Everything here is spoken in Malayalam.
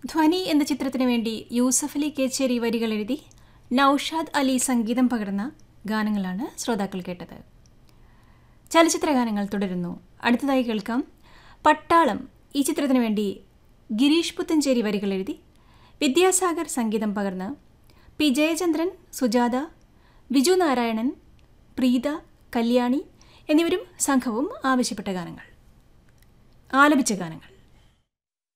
ധ്വനി എന്ന ചിത്രത്തിനു വേണ്ടി യൂസഫ് അലി കേച്ചേരി വരികൾ എഴുതി നൌഷാദ് അലി സംഗീതം പകർന്ന ഗാനങ്ങളാണ് ശ്രോതാക്കൾ കേട്ടത്. ചലച്ചിത്ര ഗാനങ്ങൾ തുടരുന്നു. അടുത്തതായി കേൾക്കാം പട്ടാളം. ഈ ചിത്രത്തിനു വേണ്ടി ഗിരീഷ് പുത്തഞ്ചേരി വരികൾ എഴുതി വിദ്യാസാഗർ സംഗീതം പകർന്ന് പി ജയചന്ദ്രൻ, സുജാത, വിജു നാരായണൻ, പ്രീത, കല്യാണി എന്നിവരും സംഘവും ആവശ്യപ്പെട്ട ഗാനങ്ങൾ, ആലപിച്ച ഗാനങ്ങൾ.